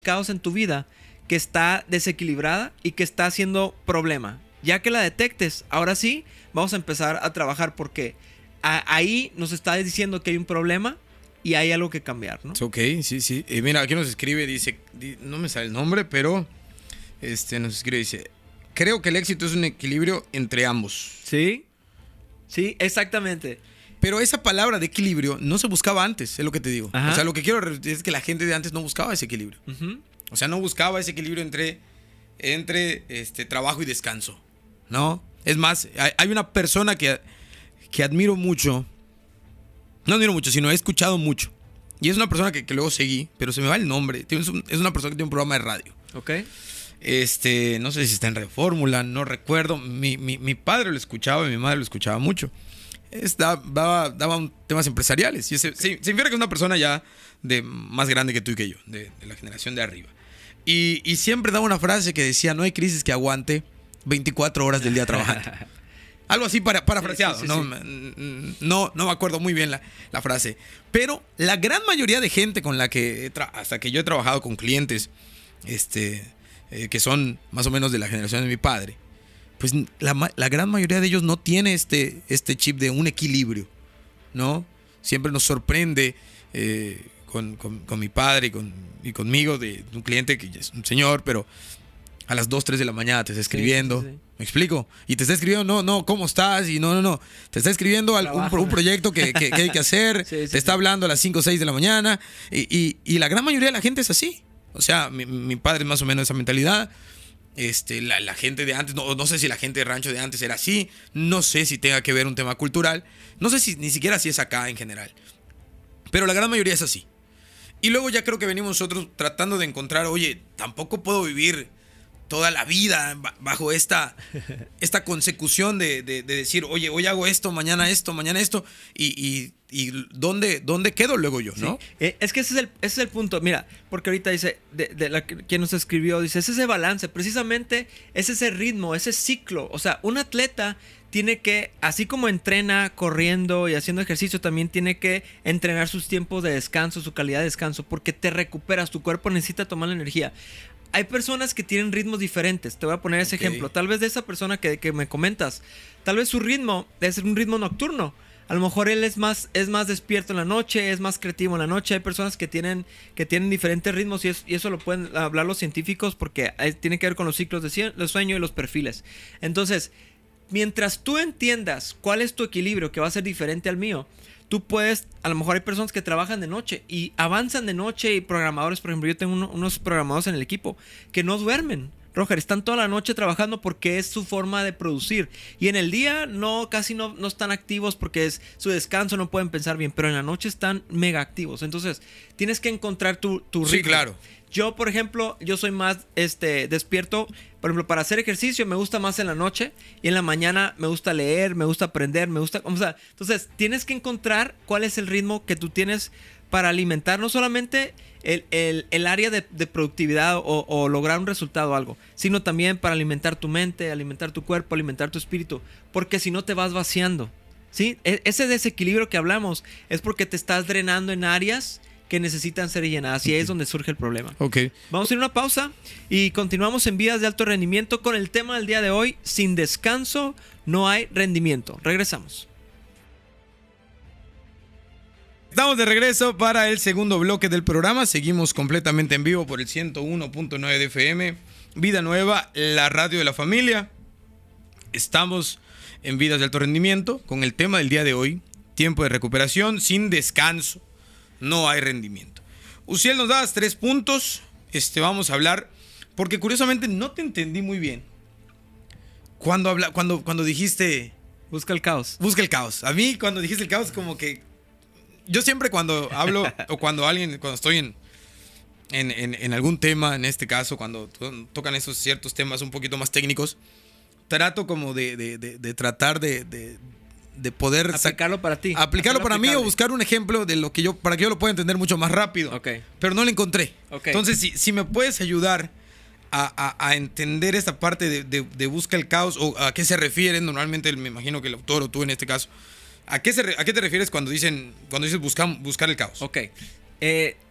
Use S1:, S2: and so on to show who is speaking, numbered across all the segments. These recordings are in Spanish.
S1: caos en tu vida que está desequilibrada y que está haciendo problema. Ya que la detectes, ahora sí, vamos a empezar a trabajar porque ahí nos está diciendo que hay un problema y hay algo que cambiar, ¿no?
S2: Ok, sí. Mira, aquí nos escribe, dice, no me sale el nombre, pero nos escribe, dice, creo que el éxito es un equilibrio entre ambos.
S1: Sí, exactamente.
S2: Pero esa palabra de equilibrio no se buscaba antes, es lo que te digo.
S1: Ajá.
S2: O sea, lo que quiero decir es que la gente de antes no buscaba ese equilibrio.
S1: Uh-huh.
S2: O sea, no buscaba ese equilibrio entre trabajo y descanso, ¿no? Es más, hay una persona que admiro mucho. No admiro mucho, sino he escuchado mucho. Y es una persona que luego seguí, pero se me va el nombre. Es una persona que tiene un programa de radio.
S1: Ok.
S2: No sé si está en Reformula, no recuerdo. Mi padre lo escuchaba y mi madre lo escuchaba mucho. Daba temas empresariales. Y se infiere que es una persona ya más grande que tú y que yo, de la generación de arriba. Y siempre daba una frase que decía, no hay crisis que aguante 24 horas del día trabajando. Algo así parafraseado.
S1: Sí.
S2: No me acuerdo muy bien la frase. Pero la gran mayoría de gente con la que hasta que yo he trabajado con clientes que son más o menos de la generación de mi padre, pues la gran mayoría de ellos no tiene este chip de un equilibrio, ¿no? Siempre nos sorprende con mi padre y conmigo de un cliente que ya es un señor, pero a las 2, 3 de la mañana te está escribiendo. Sí. ¿Me explico? Y te está escribiendo, no, ¿cómo estás? Y no. Te está escribiendo un proyecto que hay que hacer. Te está hablando a las 5 o 6 de la mañana. Y la gran mayoría de la gente es así. O sea, mi padre es más o menos esa mentalidad. La gente de antes, no sé si la gente de rancho de antes era así. No sé si tenga que ver un tema cultural. No sé si ni siquiera si es acá en general. Pero la gran mayoría es así. Y luego ya creo que venimos nosotros tratando de encontrar, oye, tampoco puedo vivir toda la vida bajo esta consecución de decir, oye, hoy hago esto, mañana esto, y ¿dónde quedo luego yo, no?
S1: Sí. Es que ese es el punto. Mira, porque ahorita dice, quien nos escribió, dice, es ese balance, precisamente es ese ritmo, ese ciclo. O sea, un atleta tiene que, así como entrena corriendo y haciendo ejercicio, también tiene que entrenar sus tiempos de descanso, su calidad de descanso, porque te recuperas, tu cuerpo necesita tomar la energía. Hay personas que tienen ritmos diferentes. Te voy a poner ese ejemplo. Tal vez de esa persona que me comentas, tal vez su ritmo es un ritmo nocturno. A lo mejor él es más despierto en la noche, es más creativo en la noche. Hay personas que tienen diferentes ritmos y eso lo pueden hablar los científicos porque tiene que ver con los ciclos de sueño y los perfiles. Entonces, mientras tú entiendas cuál es tu equilibrio, que va a ser diferente al mío, tú puedes, a lo mejor hay personas que trabajan de noche y avanzan de noche y programadores, por ejemplo, yo tengo unos programadores en el equipo que no duermen. Roger, están toda la noche trabajando porque es su forma de producir. Y en el día casi no están activos porque es su descanso, no pueden pensar bien. Pero en la noche están mega activos. Entonces, tienes que encontrar tu ritmo.
S2: Sí, claro.
S1: Yo, por ejemplo, yo soy más despierto. Por ejemplo, para hacer ejercicio me gusta más en la noche. Y en la mañana me gusta leer, me gusta aprender, entonces, tienes que encontrar cuál es el ritmo que tú tienes para alimentar no solamente el área de productividad o lograr un resultado o algo, sino también para alimentar tu mente, alimentar tu cuerpo, alimentar tu espíritu, porque si no te vas vaciando, ¿sí? Ese desequilibrio que hablamos es porque te estás drenando en áreas que necesitan ser llenadas y ahí es donde surge el problema.
S2: Okay.
S1: Vamos a ir a una pausa y continuamos en Vidas de Alto Rendimiento con el tema del día de hoy: sin descanso no hay rendimiento. Regresamos.
S2: Estamos de regreso para el segundo bloque del programa. Seguimos completamente en vivo por el 101.9 de FM. Vida Nueva, la radio de la familia. Estamos en Vidas de Alto Rendimiento con el tema del día de hoy: tiempo de recuperación, sin descanso no hay rendimiento. Uciel, nos das 3 puntos. Vamos a hablar, porque curiosamente no te entendí muy bien cuando dijiste
S1: busca el caos.
S2: Busca el caos. A mí cuando dijiste el caos, como que yo siempre cuando hablo o cuando estoy en algún tema, en este caso, cuando tocan esos ciertos temas un poquito más técnicos, trato como de tratar de poder
S1: aplicarlo para ti.
S2: Aplicarlo para mí o buscar un ejemplo de lo que para que yo lo pueda entender mucho más rápido.
S1: Okay.
S2: Pero no lo encontré.
S1: Okay.
S2: Entonces, si me puedes ayudar a entender esta parte de busca el caos, o a qué se refieren, normalmente me imagino que el autor o tú en este caso, ¿a qué te refieres cuando dices buscar el caos?
S1: Ok.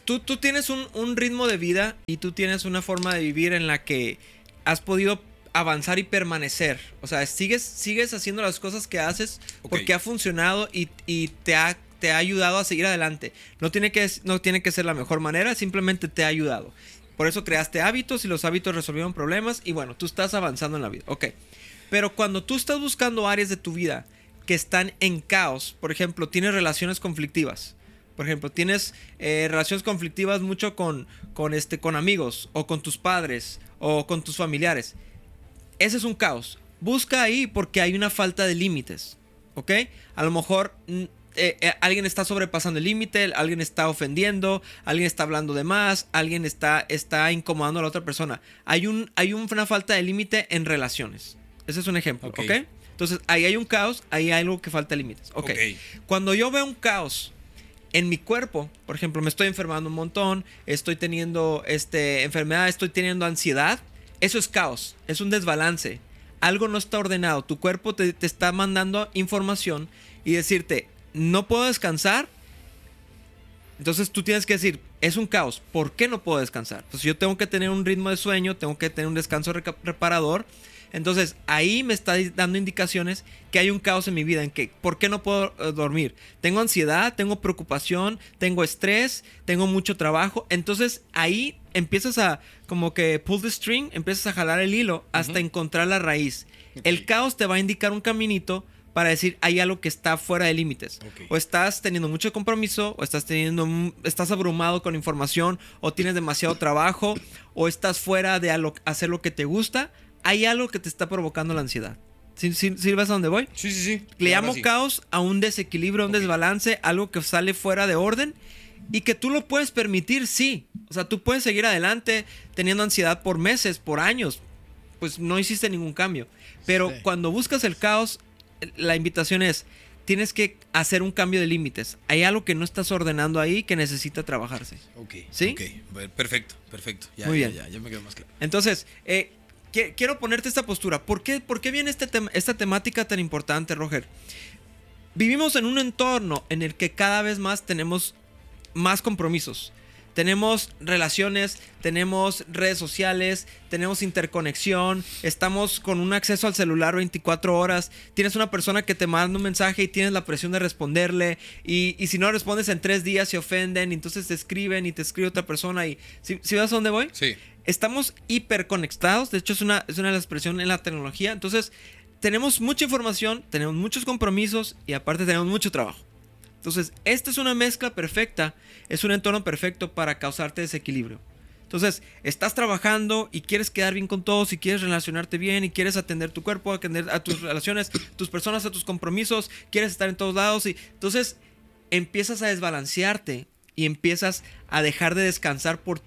S1: tú tienes un ritmo de vida y tú tienes una forma de vivir en la que has podido avanzar y permanecer. O sea, sigues haciendo las cosas que haces porque ha funcionado y te ha ayudado a seguir adelante. No tiene que ser la mejor manera, simplemente te ha ayudado. Por eso creaste hábitos y los hábitos resolvieron problemas y bueno, tú estás avanzando en la vida. Ok. Pero cuando tú estás buscando áreas de tu vida que están en caos, por ejemplo, tienes relaciones conflictivas. Por ejemplo, tienes relaciones conflictivas mucho con amigos o con tus padres o con tus familiares. Ese es un caos. Busca ahí porque hay una falta de límites. ¿Ok? A lo mejor alguien está sobrepasando el límite, alguien está ofendiendo, alguien está hablando de más, alguien está incomodando a la otra persona. Hay una falta de límite en relaciones. Ese es un ejemplo. ¿Ok? Entonces, ahí hay un caos, ahí hay algo que falta de límites. Ok. Cuando yo veo un caos en mi cuerpo, por ejemplo, me estoy enfermando un montón, estoy teniendo enfermedad, estoy teniendo ansiedad, eso es caos, es un desbalance. Algo no está ordenado. Tu cuerpo te está mandando información y decirte, no puedo descansar. Entonces tú tienes que decir, es un caos, ¿por qué no puedo descansar? Pues yo tengo que tener un ritmo de sueño, tengo que tener un descanso reparador. Entonces ahí me está dando indicaciones que hay un caos en mi vida, en que ¿por qué no puedo dormir? Tengo ansiedad, tengo preocupación, tengo estrés, tengo mucho trabajo. Entonces ahí empiezas a como que pull the string, empiezas a jalar el hilo hasta encontrar la raíz. El caos te va a indicar un caminito para decir hay algo que está fuera de límites. O estás teniendo mucho compromiso, o estás abrumado con información, o tienes demasiado trabajo, o estás fuera de hacer lo que te gusta. Hay algo que te está provocando la ansiedad. ¿Sí ves a dónde voy?
S2: Sí.
S1: Le llamo caos a un desequilibrio, a un desbalance, algo que sale fuera de orden y que tú lo puedes permitir, sí. O sea, tú puedes seguir adelante teniendo ansiedad por meses, por años. Pues no hiciste ningún cambio. Pero cuando buscas el caos, la invitación es, tienes que hacer un cambio de límites. Hay algo que no estás ordenando ahí que necesita trabajarse. ¿Sí?
S2: Perfecto.
S1: Muy bien.
S2: Ya me quedó más claro.
S1: Entonces, quiero ponerte esta postura. ¿Por qué viene esta temática tan importante, Roger? Vivimos en un entorno en el que cada vez más tenemos más compromisos. Tenemos relaciones, tenemos redes sociales, tenemos interconexión, estamos con un acceso al celular 24 horas. Tienes una persona que te manda un mensaje y tienes la presión de responderle. Y si no respondes en 3 días se ofenden, y entonces te escriben y te escribe otra persona. ¿Sí ves a dónde voy?
S2: Sí.
S1: Estamos hiperconectados, de hecho es una de las expresiones en la tecnología. Entonces tenemos mucha información, tenemos muchos compromisos y aparte tenemos mucho trabajo. Entonces esta es una mezcla perfecta, es un entorno perfecto para causarte desequilibrio. Entonces estás trabajando y quieres quedar bien con todos y quieres relacionarte bien y quieres atender tu cuerpo, atender a tus relaciones, tus personas, a tus compromisos, quieres estar en todos lados y entonces empiezas a desbalancearte y empiezas a dejar de descansar por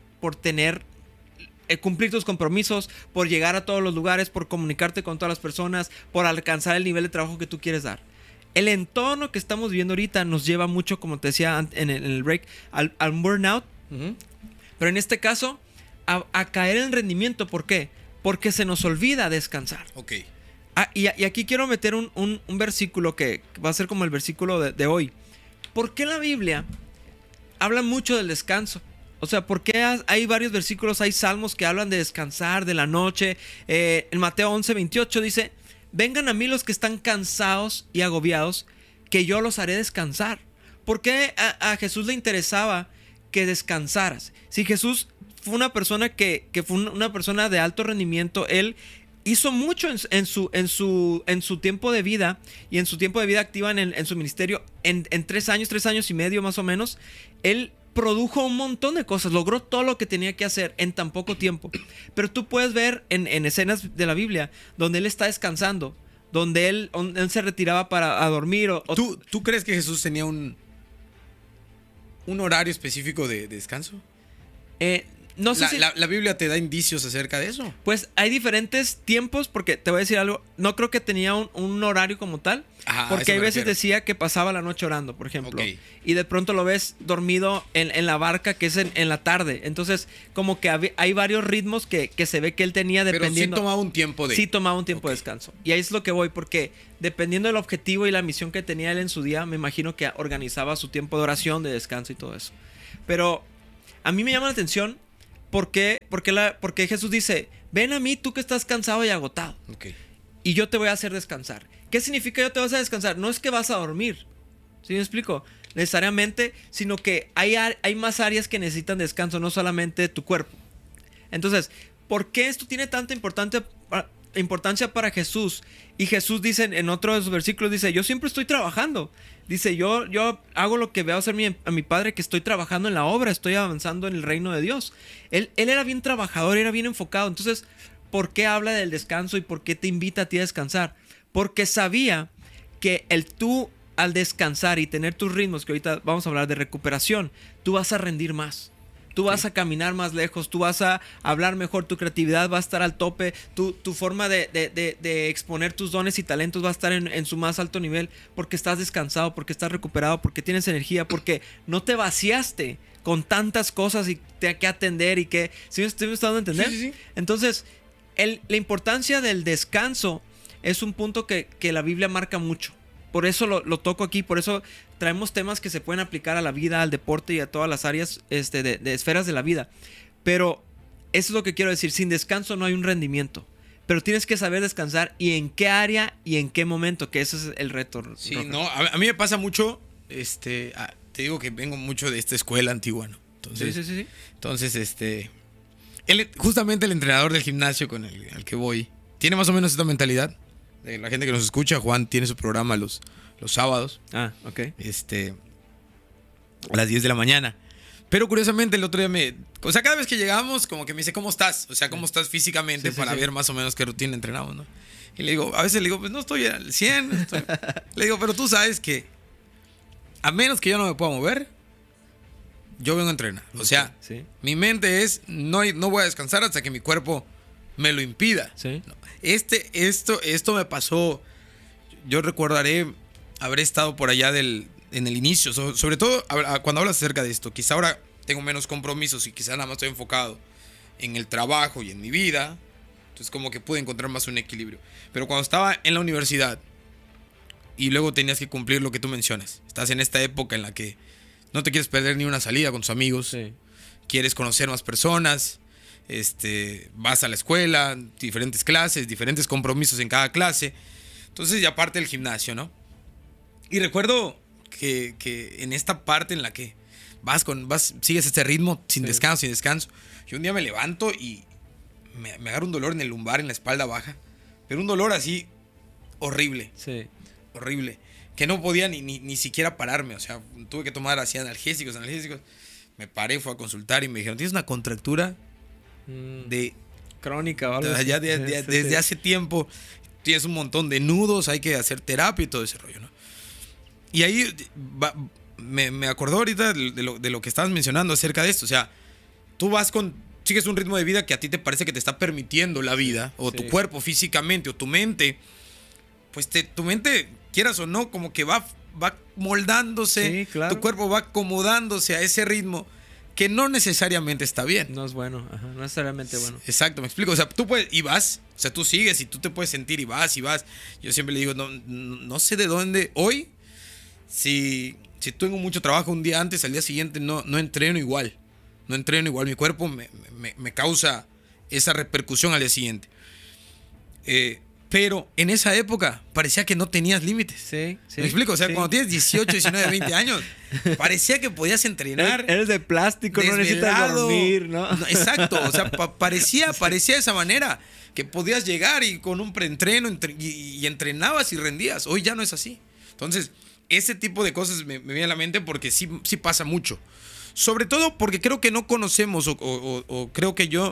S1: cumplir tus compromisos, por llegar a todos los lugares, por comunicarte con todas las personas, por alcanzar el nivel de trabajo que tú quieres dar. El entorno que estamos viviendo ahorita nos lleva mucho, como te decía en el break, al burnout. Pero en este caso, a caer en rendimiento. ¿Por qué? Porque se nos olvida descansar. Y aquí quiero meter un versículo que va a ser como el versículo de hoy. ¿Por qué la Biblia habla mucho del descanso? O sea, ¿por qué hay varios versículos, hay salmos que hablan de descansar, de la noche? En Mateo 11:28 dice, vengan a mí los que están cansados y agobiados, que yo los haré descansar. ¿Por qué a Jesús le interesaba que descansaras? Si Jesús fue una persona que fue una persona de alto rendimiento, él hizo mucho en su tiempo de vida y en su tiempo de vida activa en su ministerio. En 3 años y medio más o menos, él produjo un montón de cosas, logró todo lo que tenía que hacer en tan poco tiempo. Pero tú puedes ver en escenas de la Biblia donde él está descansando, donde él se retiraba para dormir.
S2: ¿Tú crees que Jesús tenía un horario específico de descanso?
S1: No sé
S2: ¿La Biblia te da indicios acerca de eso?
S1: Pues hay diferentes tiempos, porque te voy a decir algo, no creo que tenía un horario como tal, porque hay veces decía que pasaba la noche orando, por ejemplo, y de pronto lo ves dormido en la barca, que es en la tarde. Entonces como que hay varios ritmos que se ve que él tenía dependiendo.
S2: Pero sí tomaba un tiempo de...
S1: Sí tomaba un tiempo de descanso. Y ahí es lo que voy, porque dependiendo del objetivo y la misión que tenía él en su día, me imagino que organizaba su tiempo de oración, de descanso y todo eso. Pero a mí me llama la atención porque Jesús dice, ven a mí tú que estás cansado y agotado.
S2: Okay.
S1: Y yo te voy a hacer descansar. ¿Qué significa yo te vas a descansar? No es que vas a dormir. ¿Sí me explico? Necesariamente, sino que hay más áreas que necesitan descanso, no solamente tu cuerpo. Entonces, ¿por qué esto tiene tanta importancia para Jesús? Y Jesús dice en otro de sus versículos, dice, yo siempre estoy trabajando. Dice, yo hago lo que veo hacer a mi padre, que estoy trabajando en la obra, estoy avanzando en el reino de Dios. Él era bien trabajador, era bien enfocado. Entonces, ¿por qué habla del descanso y por qué te invita a ti a descansar? Porque sabía que tú al descansar y tener tus ritmos, que ahorita vamos a hablar de recuperación, tú vas a rendir más. Tú vas a caminar más lejos, tú vas a hablar mejor, tu creatividad va a estar al tope, tu forma de exponer tus dones y talentos va a estar en su más alto nivel porque estás descansado, porque estás recuperado, porque tienes energía, porque no te vaciaste con tantas cosas y que atender y que... ¿Sí me estoy dando a entender?
S2: Sí.
S1: Entonces, la importancia del descanso es un punto que la Biblia marca mucho. Por eso lo toco aquí, por eso traemos temas que se pueden aplicar a la vida, al deporte y a todas las áreas de esferas de la vida. Pero eso es lo que quiero decir, sin descanso no hay un rendimiento. Pero tienes que saber descansar y en qué área y en qué momento, que ese es el reto.
S2: Sí,
S1: Roger.
S2: no, a mí me pasa mucho, te digo que vengo mucho de esta escuela antigua, ¿no? Entonces,
S1: Sí.
S2: Entonces, justamente el entrenador del gimnasio al que voy, tiene más o menos esta mentalidad. La gente que nos escucha, Juan tiene su programa los sábados.
S1: Ah, ok.
S2: A las 10 de la mañana. Pero curiosamente el otro día o sea, cada vez que llegamos, como que me dice, ¿cómo estás? O sea, ¿cómo estás físicamente? Para ver más o menos qué rutina entrenamos, ¿no? Y a veces le digo, pues no estoy al 100. Le digo, pero tú sabes que a menos que yo no me pueda mover, yo vengo a entrenar. O sea, mi mente es, no voy a descansar hasta que mi cuerpo me lo impida.
S1: Sí.
S2: No. Esto me pasó. Yo recordaré haber estado por allá en el inicio, sobre todo cuando hablas acerca de esto. Quizá ahora tengo menos compromisos y quizá nada más estoy enfocado en el trabajo y en mi vida. Entonces como que pude encontrar más un equilibrio. Pero cuando estaba en la universidad y luego tenías que cumplir lo que tú mencionas, estás en esta época en la que no te quieres perder ni una salida con tus amigos, quieres conocer más personas. Vas a la escuela, diferentes clases, diferentes compromisos en cada clase. Entonces ya parte el gimnasio, ¿no? Y recuerdo que en esta parte en la que sigues este ritmo sin descanso. Yo un día me levanto y me agarra un dolor en el lumbar, en la espalda baja. Pero un dolor así horrible.
S1: Sí.
S2: Horrible. Que no podía ni siquiera pararme. O sea, tuve que tomar así analgésicos. Me paré, fui a consultar y me dijeron, tienes una contractura
S1: crónica o algo así.
S2: Desde hace tiempo tienes un montón de nudos, hay que hacer terapia y todo ese rollo, ¿no? Y ahí me acordó ahorita de lo que estabas mencionando acerca de esto. O sea, tú sigues un ritmo de vida que a ti te parece que te está permitiendo la vida, o tu cuerpo físicamente, o tu mente. Pues tu mente, quieras o no, como que va moldándose,
S1: claro.
S2: Tu cuerpo va acomodándose a ese ritmo que no necesariamente está bien.
S1: No es bueno, no necesariamente bueno.
S2: Exacto, me explico. O sea, tú puedes y vas, o sea, tú sigues y tú te puedes sentir y vas. Yo siempre le digo, no sé de dónde. Hoy, si tengo mucho trabajo un día antes, al día siguiente no entreno igual. No entreno igual. Mi cuerpo me causa esa repercusión al día siguiente. Pero en esa época parecía que no tenías límites.
S1: Sí.
S2: ¿Me explico? O sea, cuando tienes 18, 19, 20 años, parecía que podías entrenar.
S1: Eres de plástico, no necesitas dormir, ¿no?
S2: Exacto, o sea, parecía de esa manera, que podías llegar y con un preentreno y entrenabas y rendías. Hoy ya no es así. Entonces, ese tipo de cosas me viene a la mente porque sí pasa mucho. Sobre todo porque creo que no conocemos o creo que yo...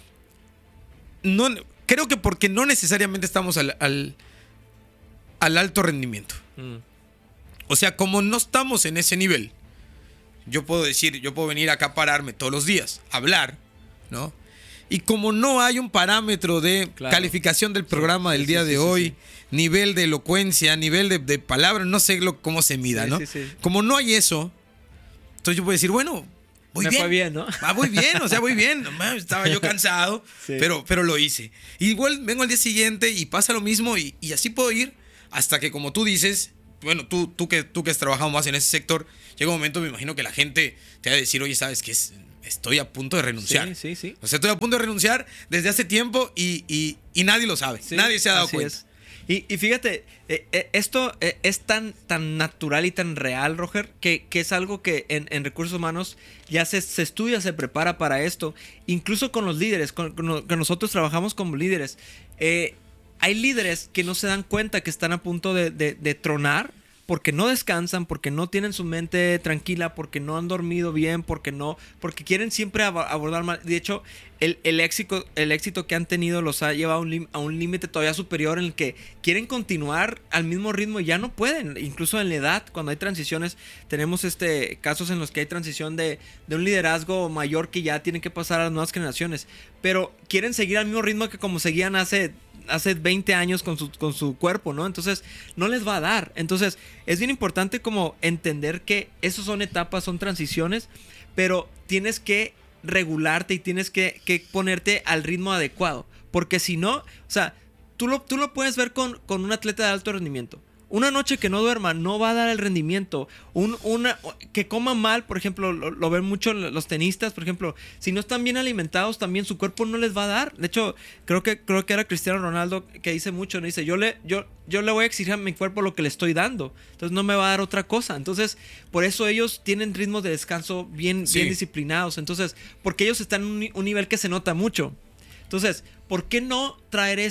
S2: Creo que porque no necesariamente estamos al alto rendimiento. O sea, como no estamos en ese nivel, yo puedo venir acá a pararme todos los días, hablar, ¿no? Y como no hay un parámetro de calificación del programa del día de hoy, nivel de elocuencia, nivel de palabras, no sé cómo se mida, ¿no? Como no hay eso, entonces yo puedo decir, bueno...
S1: Me fue bien, ¿no?
S2: Voy bien, o sea, voy bien. Estaba yo cansado, pero lo hice. Igual vengo al día siguiente y pasa lo mismo y así puedo ir hasta que, como tú dices, bueno, tú que has trabajado más en ese sector, llega un momento, me imagino que la gente te va a decir, oye, ¿sabes qué? estoy a punto de renunciar.
S1: Sí.
S2: O sea, estoy a punto de renunciar desde hace tiempo y nadie lo sabe.
S1: Sí,
S2: nadie se ha dado
S1: así
S2: cuenta.
S1: es. Y fíjate, esto es tan natural y tan real, Roger, que es algo que en recursos humanos ya se estudia, se prepara para esto. Incluso con los líderes, con nosotros trabajamos como líderes. Hay líderes que no se dan cuenta que están a punto de tronar porque no descansan, porque no tienen su mente tranquila, porque no han dormido bien, porque quieren siempre abordar mal. De hecho, el éxito que han tenido los ha llevado a un límite todavía superior en el que quieren continuar al mismo ritmo y ya no pueden. Incluso en la edad, cuando hay transiciones, tenemos casos en los que hay transición de un liderazgo mayor que ya tienen que pasar a las nuevas generaciones, pero quieren seguir al mismo ritmo que como seguían hace 20 años con su cuerpo, ¿no? Entonces, no les va a dar. Entonces, es bien importante como entender que esos son etapas, son transiciones, pero tienes que regularte y tienes que ponerte al ritmo adecuado. Porque si no, o sea, tú lo puedes ver con un atleta de alto rendimiento. Una noche que no duerma no va a dar el rendimiento. Que coma mal, por ejemplo, lo ven mucho los tenistas, por ejemplo. Si no están bien alimentados, también su cuerpo no les va a dar. De hecho, creo que era Cristiano Ronaldo que dice mucho, ¿no? Dice, yo le voy a exigir a mi cuerpo lo que le estoy dando. Entonces no me va a dar otra cosa. Entonces, por eso ellos tienen ritmos de descanso bien disciplinados. Entonces, porque ellos están en un nivel que se nota mucho. Entonces, ¿por qué no traer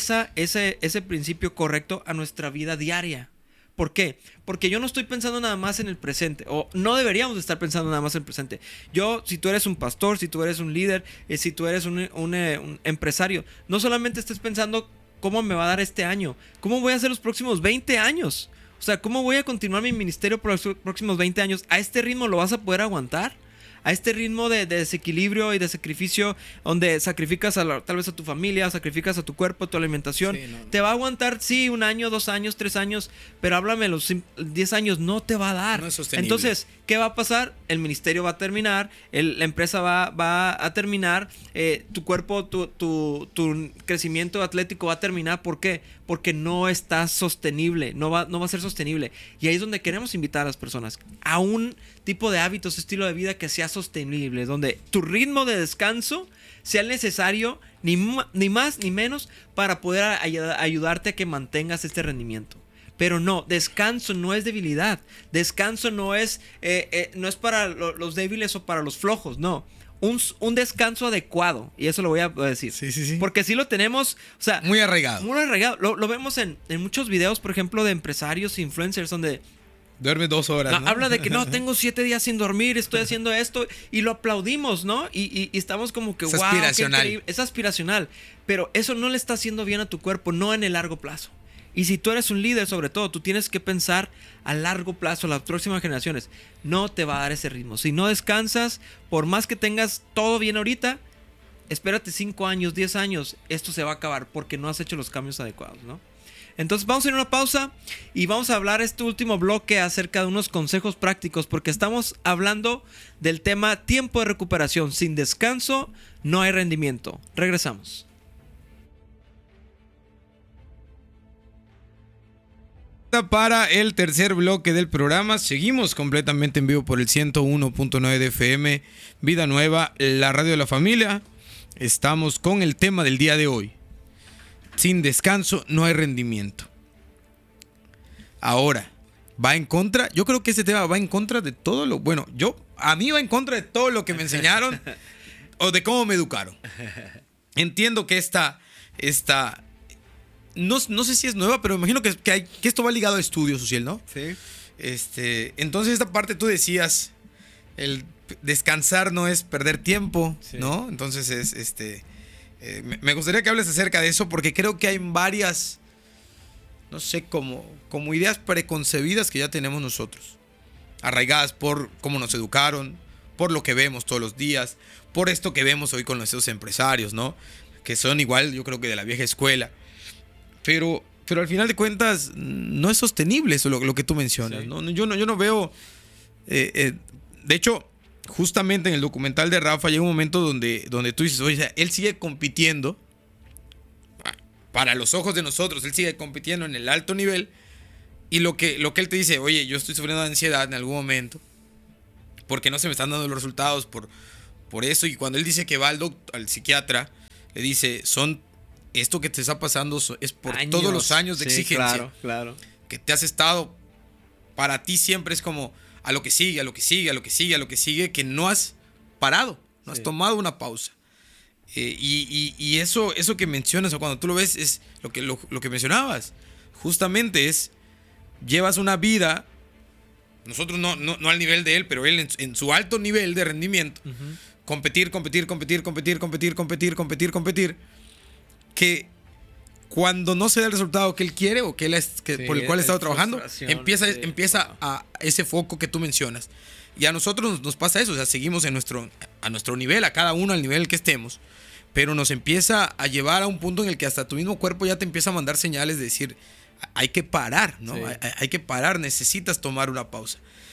S1: ese principio correcto a nuestra vida diaria? ¿Por qué? Porque yo no estoy pensando nada más en el presente, o no deberíamos de estar pensando nada más en el presente. Si tú eres un pastor, si tú eres un líder, si tú eres un empresario, no solamente estés pensando cómo me va a dar este año, cómo voy a hacer los próximos 20 años. O sea, cómo voy a continuar mi ministerio por los próximos 20 años. ¿A este ritmo lo vas a poder aguantar? A este ritmo de desequilibrio y de sacrificio, donde sacrificas tal vez a tu familia, sacrificas a tu cuerpo, a tu alimentación. Sí, no. Te va a aguantar, sí, 1 año, 2 años, 3 años, pero háblame, los 10 años no te va a dar.
S2: No es sostenible.
S1: Entonces, ¿qué va a pasar? El ministerio va a terminar, la empresa va a terminar, tu cuerpo, tu crecimiento atlético va a terminar. ¿Por qué? Porque no está sostenible, no va a ser sostenible. Y ahí es donde queremos invitar a las personas a un tipo de hábitos, estilo de vida que sea sostenible, donde tu ritmo de descanso sea necesario, ni más ni menos, para poder ayudarte a que mantengas este rendimiento. Pero no, descanso no es debilidad, descanso no es para los débiles o para los flojos, no. Un descanso adecuado, y eso lo voy a decir.
S2: Sí.
S1: Porque sí lo tenemos, o sea,
S2: muy arraigado.
S1: Muy arraigado. Lo vemos en muchos videos, por ejemplo, de empresarios, influencers, donde
S2: duerme 2 horas, ¿no?
S1: Habla de que no, tengo 7 días sin dormir, estoy haciendo esto, y lo aplaudimos, ¿no? Y estamos como que,
S2: es
S1: wow,
S2: aspiracional.
S1: qué increíble. Es aspiracional, pero eso no le está haciendo bien a tu cuerpo, no en el largo plazo. Y si tú eres un líder, sobre todo, tú tienes que pensar a largo plazo, a las próximas generaciones. No te va a dar ese ritmo. Si no descansas, por más que tengas todo bien ahorita, espérate 5 años, 10 años, esto se va a acabar porque no has hecho los cambios adecuados, ¿no? Entonces vamos a ir a una pausa y vamos a hablar este último bloque acerca de unos consejos prácticos, porque estamos hablando del tema tiempo de recuperación. Sin descanso no hay rendimiento. Regresamos.
S2: Para el tercer bloque del programa, seguimos completamente en vivo por el 101.9 de FM, Vida Nueva, la radio de la familia. Estamos con el tema del día de hoy. Sin descanso no hay rendimiento. Ahora, va en contra, yo creo que ese tema va en contra de todo lo, bueno, a mí va en contra de todo lo que me enseñaron o de cómo me educaron. Entiendo que no sé si es nueva, pero me imagino que esto va ligado a estudios, social, ¿no?
S1: Sí.
S2: Entonces esta parte tú decías, el descansar no es perder tiempo, sí, ¿no? Entonces me gustaría que hables acerca de eso, porque creo que hay varias, no sé, como ideas preconcebidas que ya tenemos nosotros, arraigadas por cómo nos educaron, por lo que vemos todos los días, por esto que vemos hoy con nuestros empresarios, ¿no? Que son igual, yo creo que de la vieja escuela. Pero al final de cuentas no es sostenible eso lo que tú mencionas, sí, ¿no? Yo no veo... de hecho, justamente en el documental de Rafa llega un momento donde tú dices, oye, él sigue compitiendo, para los ojos de nosotros, él sigue compitiendo en el alto nivel, y lo que él te dice, oye, yo estoy sufriendo de ansiedad en algún momento, porque no se me están dando los resultados, Por eso, y cuando él dice que va al psiquiatra, le dice, esto que te está pasando es por todos los años de exigencia.
S1: Claro.
S2: Que te has estado, para ti siempre es como a lo que sigue, a lo que sigue, a lo que sigue, a lo que sigue, que no has parado, no has tomado una pausa. Y eso que mencionas, o cuando tú lo ves, es lo que mencionabas. Justamente llevas una vida, nosotros no al nivel de él, pero él en su alto nivel de rendimiento, competir, que cuando no se da el resultado que él quiere o por el cual ha estado trabajando, empieza a ese foco que tú mencionas. Y a nosotros nos pasa eso, o sea, seguimos a nuestro nivel, a cada uno al nivel que estemos, pero nos empieza a llevar a un punto en el que hasta tu mismo cuerpo ya te empieza a mandar señales de decir, hay que parar, ¿no? Sí. Hay que parar, necesitas tomar una pausa.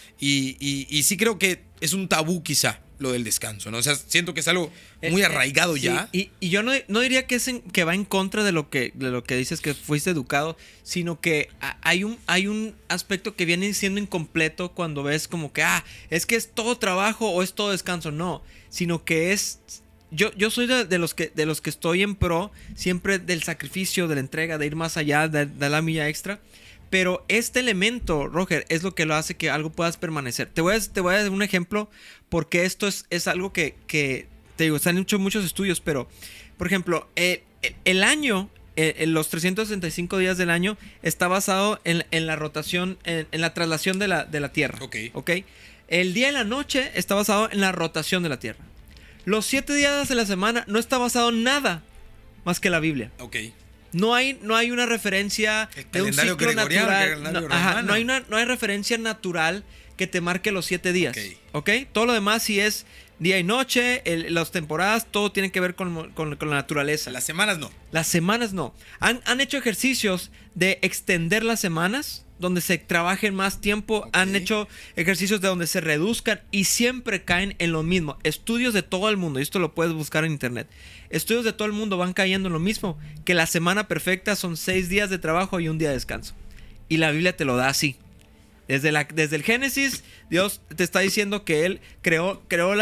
S2: Y sí creo que es un tabú quizá lo del descanso, ¿no? O sea, siento que es algo muy arraigado
S1: sí,
S2: ya.
S1: Y yo no diría que va en contra de lo que dices que fuiste educado, sino que hay un aspecto que viene siendo incompleto cuando ves como que, es que es todo trabajo o es todo descanso. No, sino que es... Yo soy de los que estoy en pro siempre del sacrificio, de la entrega, de ir más allá, de la milla extra. Pero este elemento, Roger, es lo que lo hace que algo puedas permanecer. Te voy a dar un ejemplo porque esto es algo que te digo, se han hecho muchos estudios, pero por ejemplo, el año, los 365 días del año está basado en la rotación, en la traslación de la Tierra.
S2: Ok.
S1: El día y la noche está basado en la rotación de la Tierra. Los 7 días de la semana no está basado en nada más que la Biblia.
S2: Ok.
S1: No hay una referencia de un ciclo natural. No hay referencia natural que te marque los 7 días. ¿Ok? Todo lo demás sí es día y noche, las temporadas, todo tiene que ver con la naturaleza.
S2: Las semanas no.
S1: Las semanas no. Han hecho ejercicios de extender las semanas, donde se trabajen más tiempo. Han hecho ejercicios de donde se reduzcan y siempre caen en lo mismo. Estudios de todo el mundo, y esto lo puedes buscar en internet. Estudios de todo el mundo van cayendo en lo mismo, que la semana perfecta son 6 días de trabajo y un día de descanso. Y la Biblia te lo da así. Desde el Génesis, Dios te está diciendo que Él creó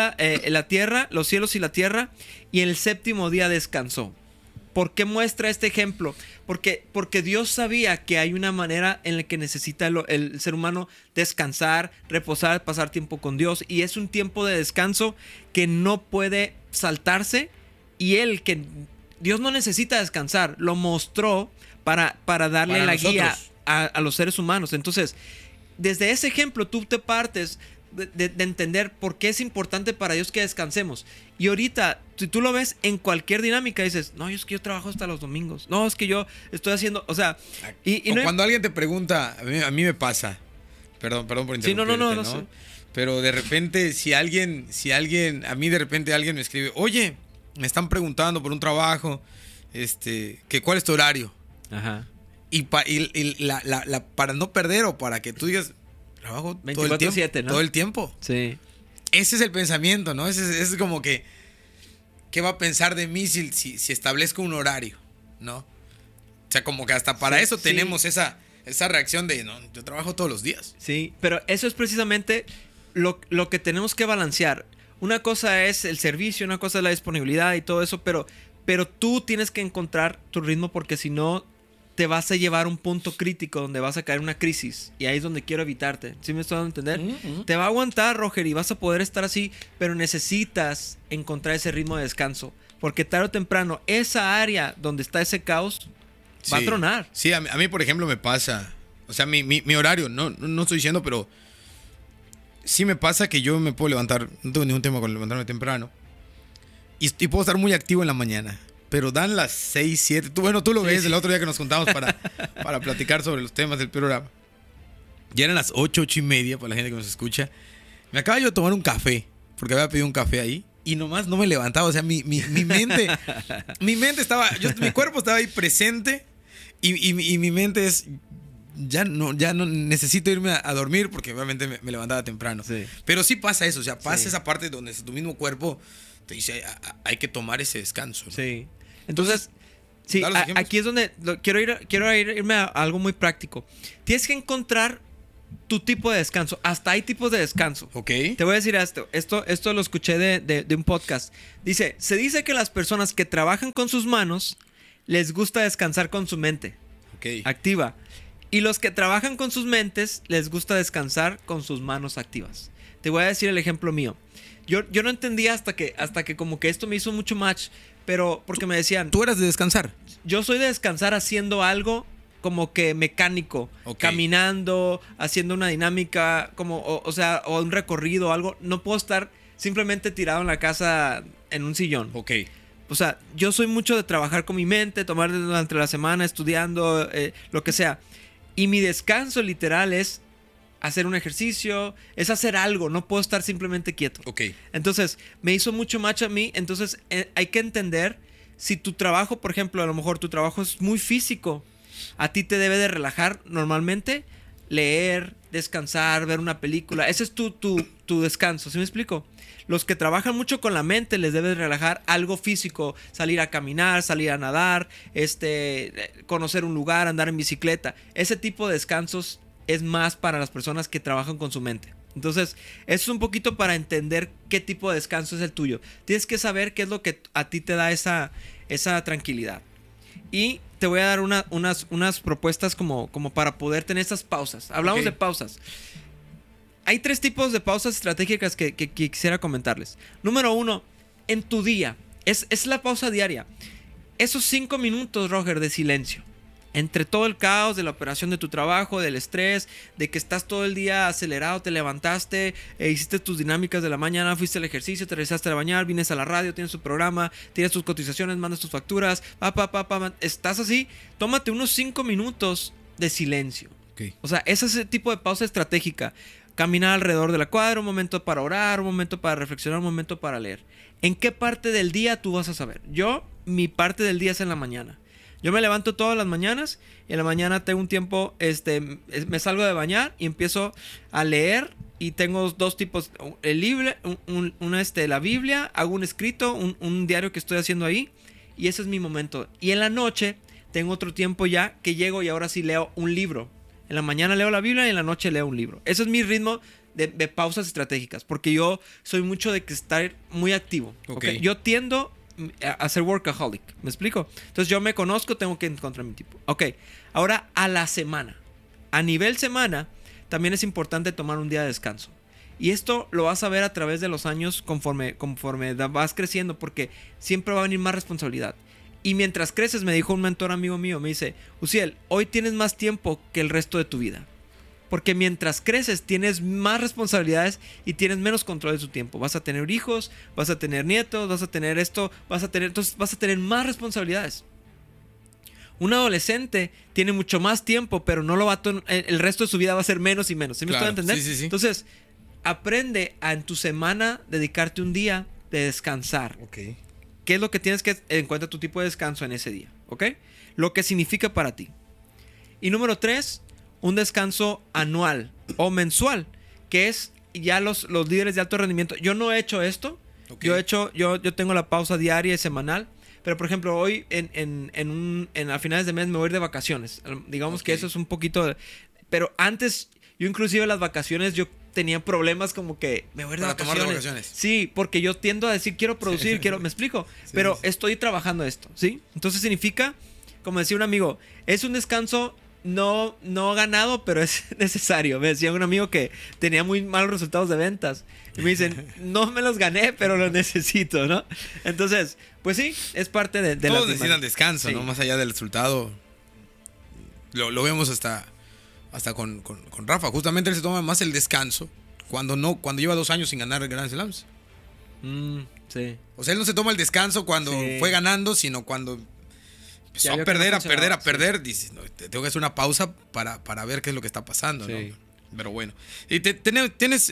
S1: la tierra, los cielos y la tierra, y en el séptimo día descansó. ¿Por qué muestra este ejemplo? Porque Dios sabía que hay una manera en la que necesita el ser humano descansar, reposar, pasar tiempo con Dios. Y es un tiempo de descanso que no puede saltarse. Y Dios no necesita descansar. Lo mostró para darle la guía a los seres humanos. Entonces, desde ese ejemplo tú te partes de entender por qué es importante para Dios que descansemos. Y ahorita, si tú lo ves en cualquier dinámica, dices, no, es que yo trabajo hasta los domingos. No, es que yo estoy haciendo, o sea...
S2: o cuando alguien te pregunta, a mí me pasa, perdón por interrumpirte,
S1: sí, no sé.
S2: Pero de repente, si alguien, a mí de repente alguien me escribe, oye, me están preguntando por un trabajo, que ¿cuál es tu horario?
S1: Ajá.
S2: Y para no perder o para que tú digas, trabajo
S1: 24/7, ¿no?
S2: Todo el tiempo.
S1: Sí.
S2: Ese es el pensamiento, ¿no? Ese es como que, ¿qué va a pensar de mí si establezco un horario, ¿no? O sea, como que hasta para eso tenemos esa reacción de, no, yo trabajo todos los días.
S1: Sí, pero eso es precisamente lo que tenemos que balancear. Una cosa es el servicio, una cosa es la disponibilidad y todo eso, pero tú tienes que encontrar tu ritmo porque si no te vas a llevar a un punto crítico donde vas a caer en una crisis. Y ahí es donde quiero evitarte. ¿Sí me estoy dando a entender? Te va a aguantar, Roger, y vas a poder estar así, pero necesitas encontrar ese ritmo de descanso. Porque tarde o temprano, esa área donde está ese caos va a tronar.
S2: Sí, a mí, por ejemplo, me pasa. O sea, mi horario, no estoy diciendo, pero sí me pasa que yo me puedo levantar, no tengo ningún tema con levantarme temprano. Y puedo estar muy activo en la mañana. Pero dan las 6, 7. Tú lo ves el otro día que nos juntamos para platicar sobre los temas del programa. Ya eran las 8 y media para la gente que nos escucha. Me acabo yo de tomar un café, porque había pedido un café ahí. Y nomás no me levantaba. O sea, mi mente. Mi mente estaba. Mi cuerpo estaba ahí presente. Y mi mente es. Ya no necesito irme a dormir porque obviamente me levantaba temprano. Sí. Pero sí pasa eso. O sea, pasa esa parte donde tu mismo cuerpo te dice hay que tomar ese descanso, ¿no?
S1: Sí. Entonces, sí, aquí es donde quiero irme a algo muy práctico. Tienes que encontrar tu tipo de descanso. Hasta hay tipos de descanso.
S2: Ok.
S1: Te voy a decir esto lo escuché de un podcast. Se dice que las personas que trabajan con sus manos les gusta descansar con su mente activa. Y los que trabajan con sus mentes les gusta descansar con sus manos activas. Te voy a decir el ejemplo mío. Yo no entendía hasta que como que esto me hizo mucho match. Pero porque me decían...
S2: ¿Tú eras de descansar?
S1: Yo soy de descansar haciendo algo como que mecánico. Caminando, haciendo una dinámica, o un recorrido o algo. No puedo estar simplemente tirado en la casa en un sillón.
S2: Ok.
S1: O sea, yo soy mucho de trabajar con mi mente, tomar durante la semana, estudiando, lo que sea. Y mi descanso literal es hacer un ejercicio, es hacer algo. No puedo estar simplemente quieto.
S2: Ok.
S1: Entonces, me hizo mucho match a mí. Entonces, hay que entender si tu trabajo, por ejemplo, a lo mejor tu trabajo es muy físico. A ti te debe de relajar normalmente leer, descansar, ver una película. Ese es tu descanso, ¿sí me explico? Los que trabajan mucho con la mente les debe relajar algo físico, salir a caminar, salir a nadar, conocer un lugar, andar en bicicleta. Ese tipo de descansos es más para las personas que trabajan con su mente. Entonces, eso es un poquito para entender qué tipo de descanso es el tuyo. Tienes que saber qué es lo que a ti te da esa tranquilidad. Y te voy a dar unas propuestas como para poder tener esas pausas. Hablamos de pausas. Hay 3 tipos de pausas estratégicas que quisiera comentarles. Número 1, en tu día. Es la pausa diaria. Esos 5 minutos, Roger, de silencio. Entre todo el caos de la operación de tu trabajo, del estrés, de que estás todo el día acelerado, te levantaste, hiciste tus dinámicas de la mañana, fuiste al ejercicio, te regresaste a bañar, vienes a la radio, tienes tu programa, tienes tus cotizaciones, mandas tus facturas, estás así, tómate unos 5 minutos de silencio.
S2: Okay.
S1: O sea, ese es el tipo de pausa estratégica. Caminar alrededor de la cuadra, un momento para orar, un momento para reflexionar, un momento para leer. ¿En qué parte del día tú vas a saber? Mi parte del día es en la mañana. Yo me levanto todas las mañanas y en la mañana tengo un tiempo, me salgo de bañar y empiezo a leer y tengo 2 tipos, el libro, la Biblia, hago un escrito, un diario que estoy haciendo ahí y ese es mi momento. Y en la noche tengo otro tiempo ya que llego y ahora sí leo un libro. En la mañana leo la Biblia y en la noche leo un libro. Ese es mi ritmo de pausas estratégicas porque yo soy mucho de que estar muy activo. Okay. Yo tiendo a ser workaholic, ¿me explico? Entonces yo me conozco, tengo que encontrar mi tipo. Ok, ahora a la semana. A nivel semana, también es importante tomar un día de descanso. Y esto lo vas a ver a través de los años conforme vas creciendo, porque siempre va a venir más responsabilidad. Y mientras creces, me dijo un mentor amigo mío, me dice, Uziel, hoy tienes más tiempo que el resto de tu vida. Porque mientras creces tienes más responsabilidades y tienes menos control de tu tiempo. Vas a tener hijos, vas a tener nietos, vas a tener esto, entonces vas a tener más responsabilidades. Un adolescente tiene mucho más tiempo, pero no lo va el resto de su vida va a ser menos y menos. ¿Sí me estoy entendiendo?
S2: Sí.
S1: Entonces, aprende a en tu semana dedicarte un día de descansar.
S2: Okay.
S1: ¿Qué es lo que tienes que en cuenta tu tipo de descanso en ese día? ¿Ok? Lo que significa para ti. Y número 3, un descanso anual o mensual, que es ya los líderes de alto rendimiento. Yo no he hecho esto. Okay. Yo tengo la pausa diaria y semanal. Pero, por ejemplo, hoy a finales de mes me voy a ir de vacaciones. Digamos que eso es un poquito... Pero antes, yo inclusive las vacaciones, yo tenía problemas como que me voy a ir de vacaciones. Sí, porque yo tiendo a decir, quiero producir, ¿me explico? Sí, pero estoy trabajando esto, ¿sí? Entonces significa, como decía un amigo, es un descanso no ganado, pero es necesario. Me decía un amigo que tenía muy malos resultados de ventas. Y me dicen, no me los gané, pero los necesito, ¿no? Entonces, pues sí, es parte de
S2: todos necesitan descanso, sí. ¿No? Más allá del resultado. Lo vemos hasta con Rafa. Justamente él se toma más el descanso cuando lleva 2 años sin ganar Grand Slams.
S1: Sí.
S2: O sea, él no se toma el descanso cuando fue ganando, sino cuando empezó a perder. Dices, no, tengo que hacer una pausa para ver qué es lo que está pasando, sí. ¿No? Pero bueno. Y tienes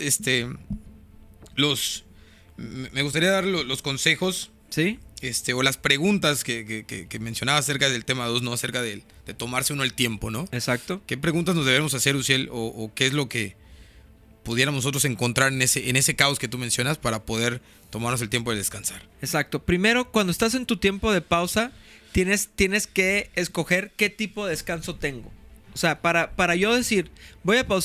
S2: me gustaría dar los consejos.
S1: Sí.
S2: O las preguntas que mencionaba acerca del tema 2, ¿no? Acerca de tomarse uno el tiempo, ¿no?
S1: Exacto.
S2: ¿Qué preguntas nos debemos hacer, Uziel? O qué es lo que pudiéramos nosotros encontrar en ese caos que tú mencionas para poder tomarnos el tiempo de descansar?
S1: Exacto. Primero, cuando estás en tu tiempo de pausa, tienes que escoger qué tipo de descanso tengo. O sea, para yo decir, voy a pausar,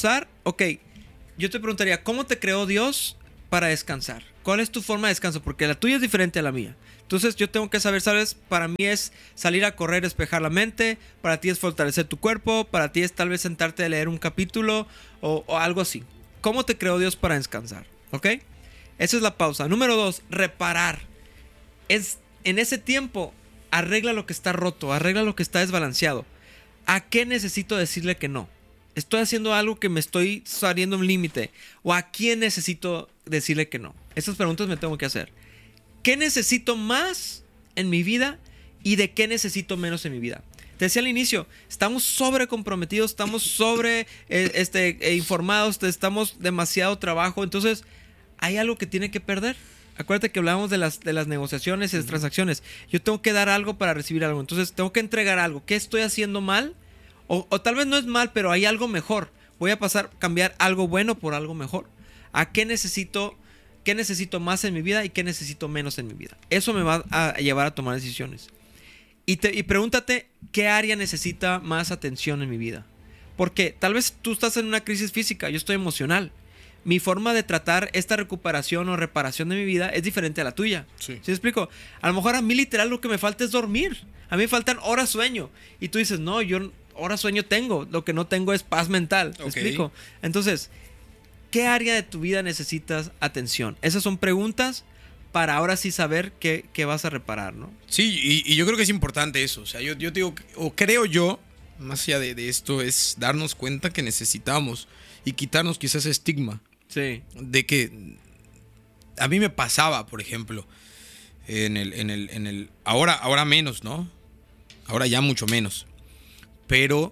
S1: ok, yo te preguntaría, ¿cómo te creó Dios para descansar? ¿Cuál es tu forma de descanso? Porque la tuya es diferente a la mía. Entonces yo tengo que saber, ¿sabes? Para mí es salir a correr, despejar la mente. Para ti es fortalecer tu cuerpo. Para ti es tal vez sentarte a leer un capítulo o algo así. ¿Cómo te creó Dios para descansar? ¿Ok? Esa es la pausa. Número 2, reparar. En ese tiempo, arregla lo que está roto, arregla lo que está desbalanceado. ¿A qué necesito decirle que no? ¿Estoy haciendo algo que me estoy saliendo un límite? ¿O a quién necesito decirle que no? Esas preguntas me tengo que hacer. ¿Qué necesito más en mi vida y de qué necesito menos en mi vida? Te decía al inicio, estamos sobrecomprometidos, estamos informados, estamos demasiado trabajo, entonces hay algo que tiene que perder. Acuérdate que hablábamos de las negociaciones y las transacciones. Yo tengo que dar algo para recibir algo, entonces tengo que entregar algo. ¿Qué estoy haciendo mal? O tal vez no es mal, pero hay algo mejor. Voy a cambiar algo bueno por algo mejor. ¿A qué necesito más en mi vida y qué necesito menos en mi vida? Eso me va a llevar a tomar decisiones. Y pregúntate qué área necesita más atención en mi vida. Porque tal vez tú estás en una crisis física, yo estoy emocional. Mi forma de tratar esta recuperación o reparación de mi vida es diferente a la tuya.
S2: Sí.
S1: ¿Sí me explico? A lo mejor a mí literal lo que me falta es dormir. A mí me faltan horas sueño. Y tú dices, no, yo horas sueño tengo. Lo que no tengo es paz mental. ¿Me explico? Entonces, ¿qué área de tu vida necesitas atención? Esas son preguntas para ahora sí saber qué vas a reparar, ¿no?
S2: Sí, y yo creo que es importante eso. O sea, yo digo, o creo yo, más allá de esto, es darnos cuenta que necesitamos y quitarnos quizás ese estigma.
S1: Sí.
S2: De que a mí me pasaba, por ejemplo, ahora menos, ¿no? Ahora ya mucho menos. Pero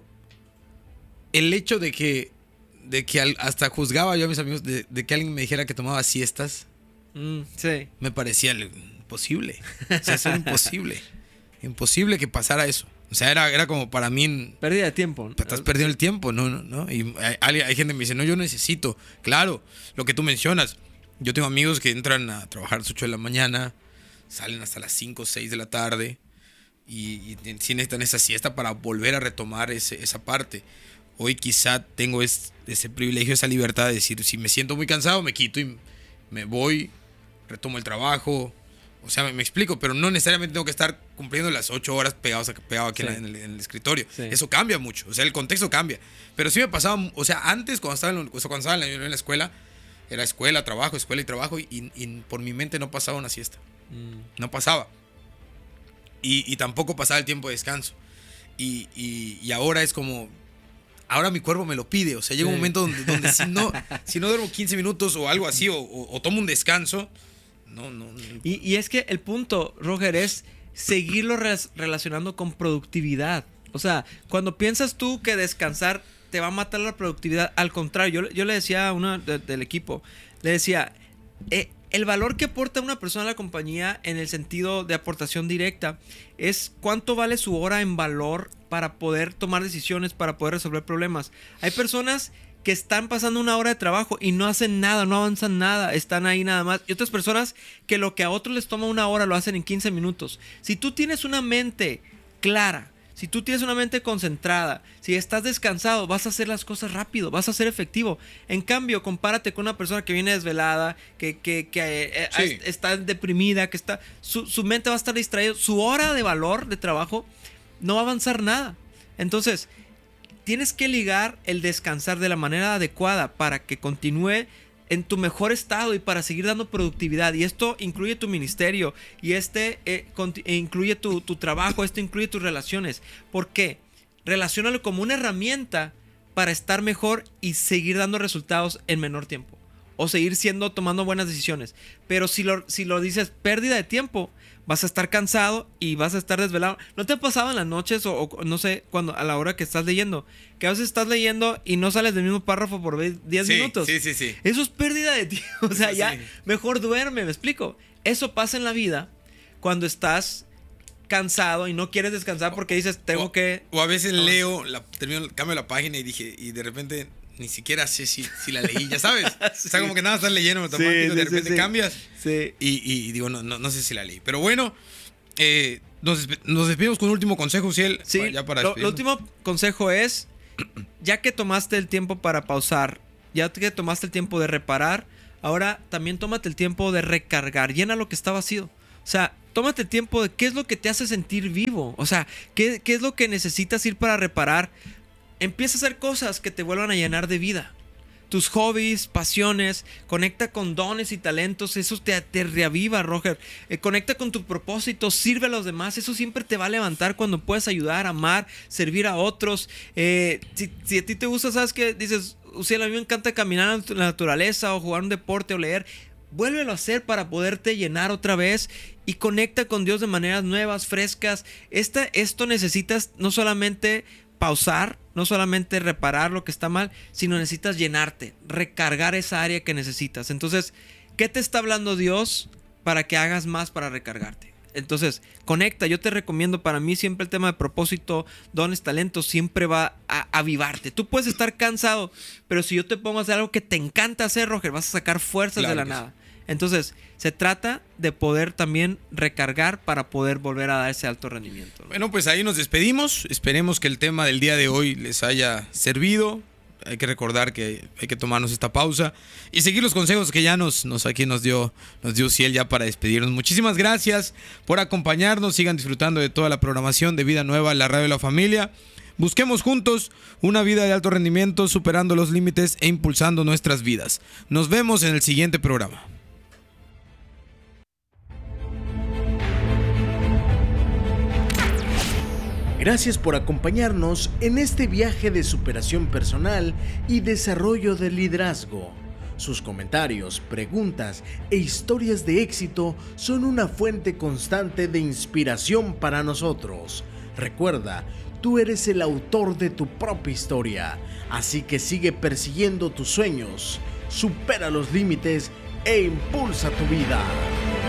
S2: el hecho de que hasta juzgaba yo a mis amigos de que alguien me dijera que tomaba siestas.
S1: Sí.
S2: Me parecía imposible. O sea, eso era imposible. Imposible que pasara eso. O sea, era como para mí...
S1: Pérdida de tiempo.
S2: Estás perdiendo el tiempo, ¿no? Y hay gente que me dice, no, yo necesito. Claro, lo que tú mencionas. Yo tengo amigos que entran a trabajar a las 8 de la mañana, salen hasta las 5 o 6 de la tarde y sí necesitan esa siesta para volver a retomar esa parte. Hoy quizá tengo ese privilegio, esa libertad de decir, si me siento muy cansado, me quito y me voy, retomo el trabajo. O sea, me explico, pero no necesariamente tengo que estar cumpliendo las 8 horas pegado aquí
S1: sí.
S2: en el escritorio. Sí. Eso cambia mucho, o sea, el contexto cambia. Pero sí me pasaba, o sea, antes cuando estaba en la escuela, era escuela, trabajo y por mi mente no pasaba una siesta. No pasaba. Y tampoco pasaba el tiempo de descanso. Y ahora es como... Ahora mi cuerpo me lo pide, o sea, llega un momento donde si no duermo 15 minutos o algo así, o tomo un descanso... No.
S1: Y es que el punto, Roger, es seguirlo relacionando con productividad. O sea, cuando piensas tú que descansar te va a matar la productividad, al contrario, yo le decía a uno del equipo, le decía, el valor que aporta una persona a la compañía en el sentido de aportación directa es cuánto vale su hora en valor para poder tomar decisiones, para poder resolver problemas. Hay personas que están pasando una hora de trabajo y no hacen nada, no avanzan nada, están ahí nada más. Y otras personas que lo que a otros les toma una hora lo hacen en 15 minutos. Si tú tienes una mente clara, si tú tienes una mente concentrada, si estás descansado, vas a hacer las cosas rápido, vas a ser efectivo. En cambio, compárate con una persona que viene desvelada, que está deprimida, que su mente va a estar distraída, su hora de valor de trabajo no va a avanzar nada. Entonces, tienes que ligar el descansar de la manera adecuada para que continúe en tu mejor estado y para seguir dando productividad. Y esto incluye tu ministerio y incluye tu trabajo, esto incluye tus relaciones. ¿Por qué? Relaciónalo como una herramienta para estar mejor y seguir dando resultados en menor tiempo. O seguir tomando buenas decisiones. Pero si lo dices pérdida de tiempo, vas a estar cansado y vas a estar desvelado. ¿No te ha pasado en las noches o no sé, a la hora que estás leyendo? Que a veces estás leyendo y no sales del mismo párrafo por 10 minutos.
S2: Sí.
S1: Eso es pérdida de tiempo. O sea, ya mejor duerme, ¿me explico? Eso pasa en la vida cuando estás cansado y no quieres descansar porque dices, tengo que...
S2: O a veces cambio la página y de repente... Ni siquiera sé si la leí, ya sabes. Sí. O sea, como que nada estás leyendo automático, de repente cambias.
S1: Sí.
S2: Y digo, no sé si la leí. Pero bueno, nos despedimos con un último consejo, Uziel.
S1: Sí, el último consejo es, ya que tomaste el tiempo para pausar, ya que tomaste el tiempo de reparar, ahora también tómate el tiempo de recargar. Llena lo que está vacío. O sea, tómate el tiempo de qué es lo que te hace sentir vivo. O sea, qué es lo que necesitas ir para reparar. Empieza a hacer cosas que te vuelvan a llenar de vida. Tus hobbies, pasiones, conecta con dones y talentos, eso te reaviva, Roger. Conecta con tu propósito, sirve a los demás, eso siempre te va a levantar cuando puedes ayudar, amar, servir a otros. Si a ti te gusta, ¿sabes qué? Dices, Uciel, a mí me encanta caminar en la naturaleza o jugar un deporte o leer. Vuélvelo a hacer para poderte llenar otra vez y conecta con Dios de maneras nuevas, frescas. Esto necesitas no solamente pausar, no solamente reparar lo que está mal, sino necesitas llenarte, recargar esa área que necesitas. Entonces, ¿qué te está hablando Dios para que hagas más para recargarte? Entonces, conecta. Yo te recomiendo, para mí siempre el tema de propósito, dones, talentos, siempre va a avivarte. Tú puedes estar cansado, pero si yo te pongo a hacer algo que te encanta hacer, Roger, vas a sacar fuerzas de la nada. Entonces, se trata de poder también recargar para poder volver a dar ese alto rendimiento, ¿no?
S2: Bueno, pues ahí nos despedimos. Esperemos que el tema del día de hoy les haya servido. Hay que recordar que hay que tomarnos esta pausa y seguir los consejos que ya aquí nos dio Uciel ya para despedirnos. Muchísimas gracias por acompañarnos. Sigan disfrutando de toda la programación de Vida Nueva, la radio de la familia. Busquemos juntos una vida de alto rendimiento, superando los límites e impulsando nuestras vidas. Nos vemos en el siguiente programa.
S3: Gracias por acompañarnos en este viaje de superación personal y desarrollo del liderazgo. Sus comentarios, preguntas e historias de éxito son una fuente constante de inspiración para nosotros. Recuerda, tú eres el autor de tu propia historia, así que sigue persiguiendo tus sueños, supera los límites e impulsa tu vida.